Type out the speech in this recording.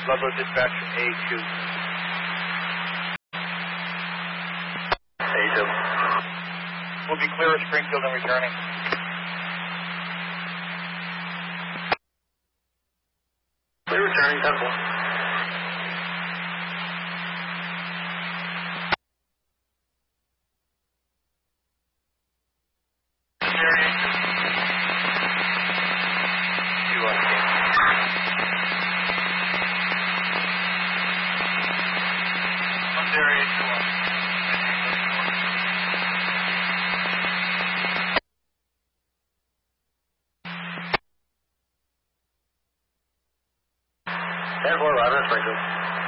Ludlow dispatch A2. A2. We'll be clear of Springfield and returning. Clear returning, 10-4. Roger, Springfield.